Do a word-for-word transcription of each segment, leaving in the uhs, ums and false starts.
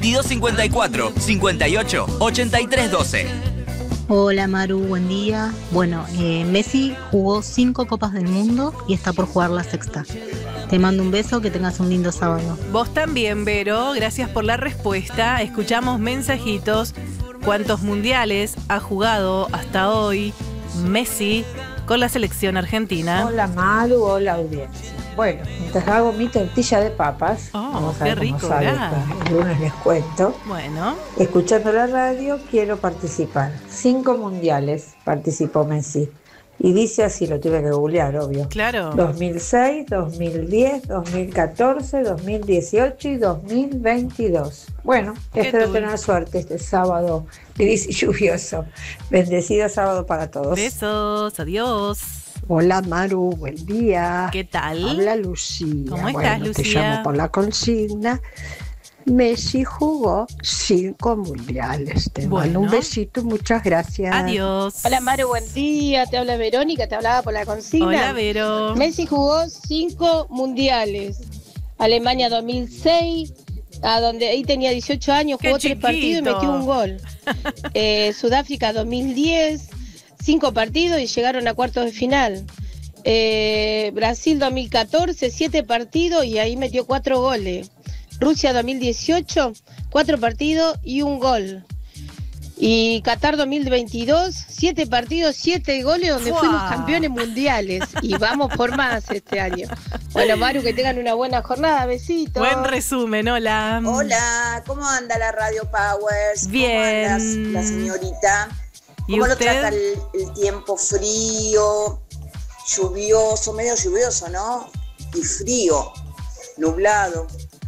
veintidós cincuenta y cuatro, cincuenta y ocho, ochenta y tres doce. Hola Maru, buen día. Bueno, eh, Messi jugó cinco Copas del Mundo y está por jugar la sexta. Te mando un beso, que tengas un lindo sábado. Vos también, Vero, gracias por la respuesta. Escuchamos mensajitos. ¿Cuántos mundiales ha jugado hasta hoy Messi con la selección argentina? Hola Maru, hola audiencia. Bueno, mientras hago mi tortilla de papas, oh, vamos a qué ver rico, cómo sale, el lunes les cuento. Bueno. Escuchando la radio, quiero participar. Cinco mundiales participó Messi. Y dice así, lo tuve que googlear, obvio. Claro. dos mil seis, dos mil diez, dos mil catorce, dos mil dieciocho y dos mil veintidós. Bueno, espero tú? tener suerte este sábado gris y lluvioso. Bendecido sábado para todos. Besos, adiós. Hola Maru, buen día. ¿Qué tal? Habla Lucía. ¿Cómo estás, bueno, Lucía? Te llamo por la consigna. Messi jugó cinco mundiales. Te Bueno. mando un besito y muchas gracias. Adiós. Hola Maru, buen día. Te habla Verónica, te hablaba por la consigna. Hola, Vero. Messi jugó cinco mundiales. Alemania dos mil seis, a donde ahí tenía dieciocho años, Qué jugó tres chiquito. partidos y metió un gol. eh, Sudáfrica dos mil diez, cinco partidos y llegaron a cuartos de final. Eh, Brasil dos mil catorce, siete partidos y ahí metió cuatro goles. Rusia dos mil dieciocho, cuatro partidos y un gol. Y Qatar dos mil veintidós, siete partidos, siete goles, donde ¡Fua! fuimos campeones mundiales. Y vamos por más este año. Bueno, Maru, que tengan una buena jornada. Besitos. Buen resumen, hola. Hola, ¿cómo anda la Radio Powers? Bien. ¿Cómo anda la señorita? ¿Y ¿Cómo lo usted? trata el, el tiempo frío, lluvioso, medio lluvioso, ¿no? Y frío, nublado.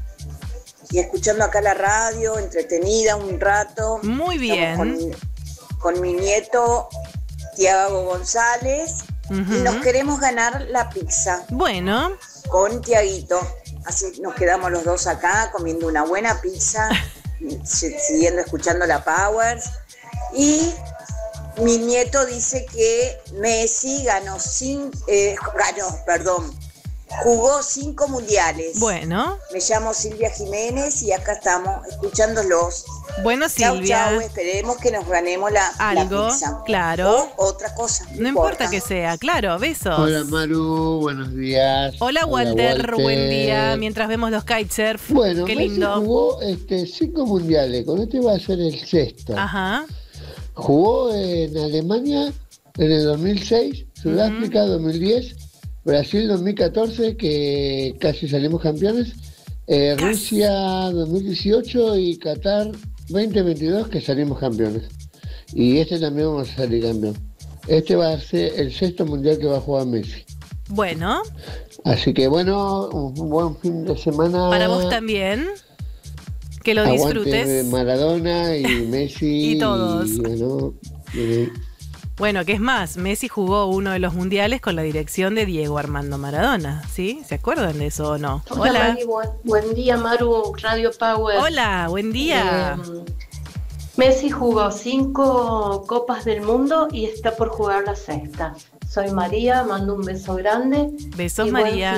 Y escuchando acá la radio, entretenida un rato. Muy bien. Estamos Con, con mi nieto Tiago González. Uh-huh. Y nos queremos ganar la pizza. Bueno. Con Tiaguito. Así nos quedamos los dos acá comiendo una buena pizza, siguiendo escuchando la Powers. Y mi nieto dice que Messi ganó cinco, eh, ganó, perdón, jugó cinco mundiales. Bueno. Me llamo Silvia Jiménez y acá estamos escuchándolos. Bueno, Chau, Silvia. chau, esperemos que nos ganemos la, Algo, la pizza. claro. O otra cosa. No, No importa que sea, claro, besos. Hola Maru, buenos días. Hola Walter, Walter. buen día. Mientras vemos los kitesurf. Bueno, qué Messi lindo. jugó este, cinco mundiales, con este va a ser el sexto. Ajá. Jugó en Alemania en el dos mil seis, Sudáfrica uh-huh. dos mil diez, Brasil dos mil catorce, que casi salimos campeones, eh, Rusia dos mil dieciocho y Qatar veinte veintidós, que salimos campeones. Y este también vamos a salir campeón. Este va a ser el sexto mundial que va a jugar Messi. Bueno. Así que bueno, un buen fin de semana. Para vos también. Que lo disfrutes. Aguante Maradona y Messi. Y todos. Y, bueno, y... bueno, que es más, Messi jugó uno de los mundiales con la dirección de Diego Armando Maradona, ¿sí? ¿Se acuerdan de eso o no? Hola, Hola. Mari, buen, buen día, Maru, Radio Power. Hola, buen día. Eh, Messi jugó cinco Copas del Mundo y está por jugar la sexta. Soy María, mando un beso grande. Besos, y buen María.